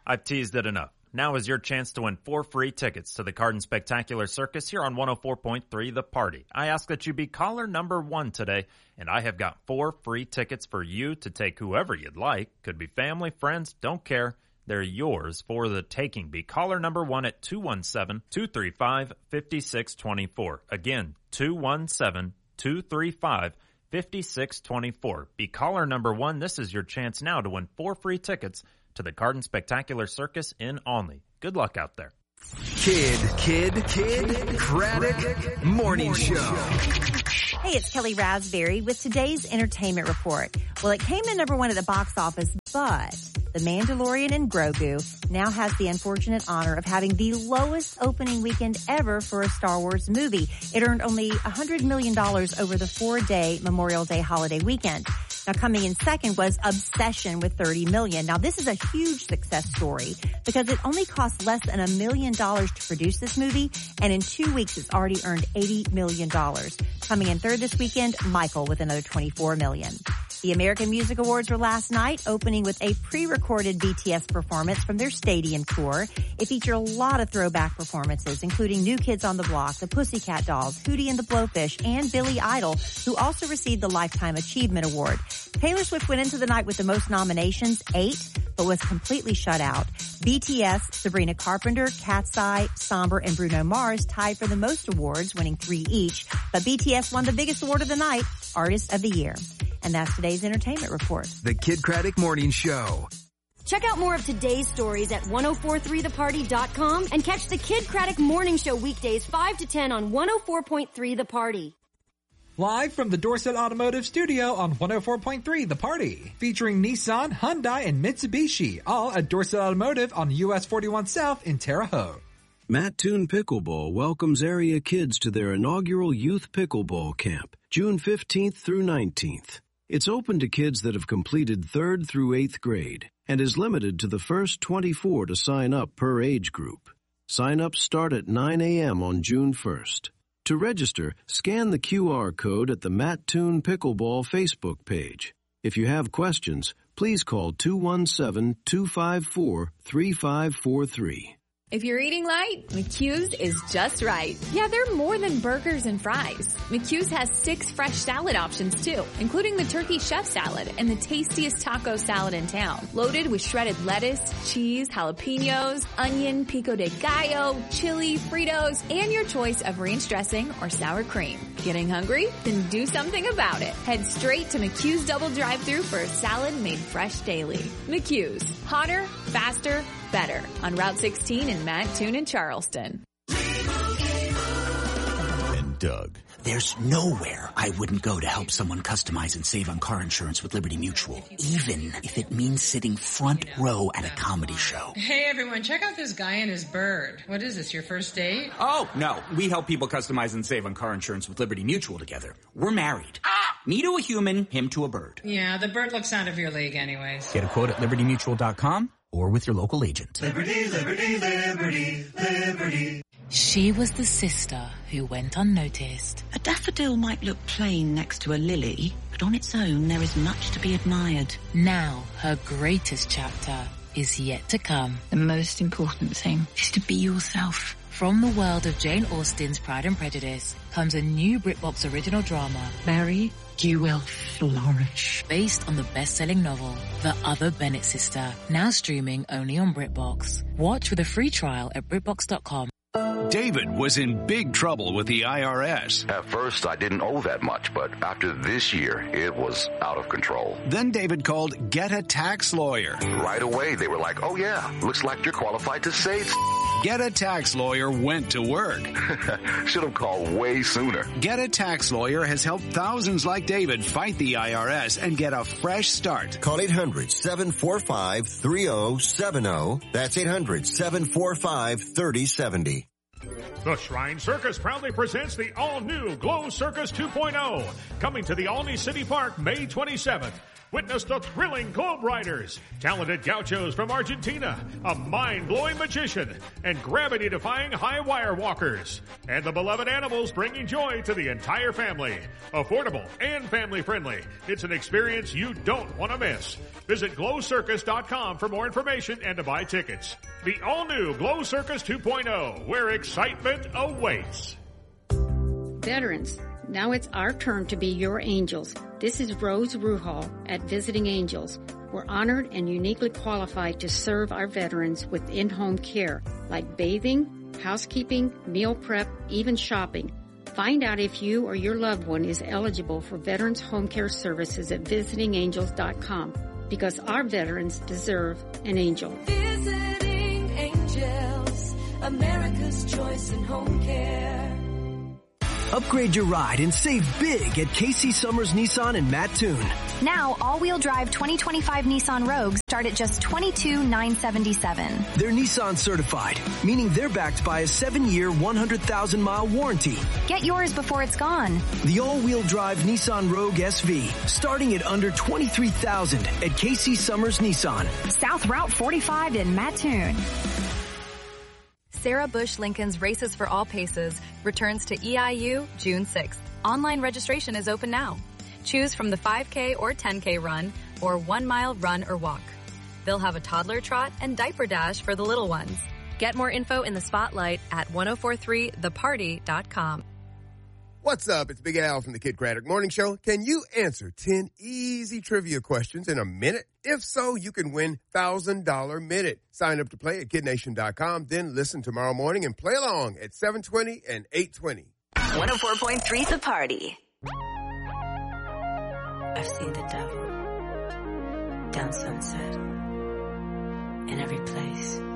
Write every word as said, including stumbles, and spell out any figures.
I've teased it enough. Now is your chance to win four free tickets to the Cardin Spectacular Circus here on one oh four point three The Party. I ask that you be caller number one today, and I have got four free tickets for you to take whoever you'd like. Could be family, friends, don't care. They're yours for the taking. Be caller number one at two one seven, two three five, five six two four. Again, two one seven, two three five, five six two four. Be caller number one. This is your chance now to win four free tickets to the Cardin Spectacular Circus in Olney. Good luck out there. Kid, Kid, Kid, Craddock Morning Show. Hey, it's Kelly Raspberry with today's entertainment report. Well, it came in number one at the box office, but The Mandalorian and Grogu now has the unfortunate honor of having the lowest opening weekend ever for a Star Wars movie. It earned only one hundred million dollars over the four-day Memorial Day holiday weekend. Now, coming in second was Obsession with thirty million dollars. Now, this is a huge success story because it only cost less than a million dollars to produce this movie, and in two weeks, it's already earned eighty million dollars. Coming in third this weekend, Michael with another twenty-four million dollars. The American Music Awards were last night, opening with a pre-recorded B T S performance from their stadium tour. It featured a lot of throwback performances, including New Kids on the Block, the Pussycat Dolls, Hootie and the Blowfish, and Billy Idol, who also received the Lifetime Achievement Award. Taylor Swift went into the night with the most nominations, eight, but was completely shut out. B T S, Sabrina Carpenter, Cat's Eye, Somber, and Bruno Mars tied for the most awards, winning three each. But B T S won the biggest award of the night, Artist of the Year. And that's today's entertainment report. The Kid Craddock Morning Show. Check out more of today's stories at ten forty-three the party dot com and catch the Kid Craddock Morning Show weekdays five to ten on one oh four point three The Party. Live from the Dorset Automotive Studio on one oh four point three The Party, featuring Nissan, Hyundai, and Mitsubishi, all at Dorset Automotive on U S forty-one South in Terre Haute. Mattoon Pickleball welcomes area kids to their inaugural Youth Pickleball Camp, June fifteenth through nineteenth. It's open to kids that have completed third through eighth grade and is limited to the first twenty-four to sign up per age group. Sign-ups start at nine a.m. on June first. To register, scan the Q R code at the Mattoon Pickleball Facebook page. If you have questions, please call two one seven, two five four, three five four three. If you're eating light, McHugh's is just right. Yeah, they're more than burgers and fries. McHugh's has six fresh salad options too, including the turkey chef salad and the tastiest taco salad in town. Loaded with shredded lettuce, cheese, jalapenos, onion, pico de gallo, chili, Fritos, and your choice of ranch dressing or sour cream. Getting hungry? Then do something about it. Head straight to McHugh's Double Drive-Thru for a salad made fresh daily. McHugh's. Hotter, faster, better. On Route sixteen in Mattoon and Charleston. And Doug. There's nowhere I wouldn't go to help someone customize and save on car insurance with Liberty Mutual, even if it means sitting front row at a comedy show. Hey everyone, check out this guy and his bird. What is this, your first date? Oh, no. We help people customize and save on car insurance with Liberty Mutual together. We're married. Ah! Me to a human, him to a bird. Yeah, the bird looks out of your league anyways. Get a quote at liberty mutual dot com or with your local agent. Liberty, liberty, liberty, liberty. She was the sister who went unnoticed. A daffodil might look plain next to a lily, but on its own there is much to be admired. Now her greatest chapter is yet to come. The most important thing is to be yourself. From the world of Jane Austen's Pride and Prejudice comes a new BritBox original drama. Mary, you will flourish. Based on the best-selling novel, The Other Bennett Sister, now streaming only on BritBox. Watch with a free trial at BritBox dot com. David was in big trouble with the I R S. At first, I didn't owe that much, but after this year, it was out of control. Then David called Get a Tax Lawyer. Right away, they were like, oh yeah, looks like you're qualified to save. Get a Tax Lawyer went to work. Should have called way sooner. Get a Tax Lawyer has helped thousands like David fight the I R S and get a fresh start. Call eight hundred, seven four five, three oh seven oh. That's eight hundred, seven four five, three oh seven oh. The Shrine Circus proudly presents the all-new Glow Circus two point oh, coming to the Olney City Park May twenty-seventh. Witness the thrilling Globe Riders, talented gauchos from Argentina, a mind-blowing magician, and gravity-defying high wire walkers. And the beloved animals bringing joy to the entire family. Affordable and family-friendly. It's an experience you don't want to miss. Visit glow circus dot com for more information and to buy tickets. The all-new Glow Circus two point oh, where excitement awaits. Veterans, now it's our turn to be your angels. This is Rose Ruhal at Visiting Angels. We're honored and uniquely qualified to serve our veterans with in-home care, like bathing, housekeeping, meal prep, even shopping. Find out if you or your loved one is eligible for Veterans Home Care Services at visiting angels dot com, because our veterans deserve an angel. Visiting Angels, America's choice in home care. Upgrade your ride and save big at Casey Summers Nissan in Mattoon. Now, all-wheel drive twenty twenty-five Nissan Rogues start at just twenty-two thousand nine hundred seventy-seven dollars. They're Nissan certified, meaning they're backed by a seven-year, one hundred thousand mile warranty. Get yours before it's gone. The all-wheel drive Nissan Rogue S V, starting at under twenty-three thousand dollars at Casey Summers Nissan. South Route forty-five in Mattoon. Sarah Bush Lincoln's Races for All Paces returns to E I U June sixth. Online registration is open now. Choose from the five K or ten K run or one mile run or walk. They'll have a toddler trot and diaper dash for the little ones. Get more info in the spotlight at ten forty-three the party dot com. What's up? It's Big Al from the Kid Craddock Morning Show. Can you answer ten easy trivia questions in a minute? If so, you can win one thousand dollars minute. Sign up to play at kid nation dot com, then listen tomorrow morning and play along at seven twenty and eight twenty. one oh four point three The Party. I've seen the devil down Sunset, in every place.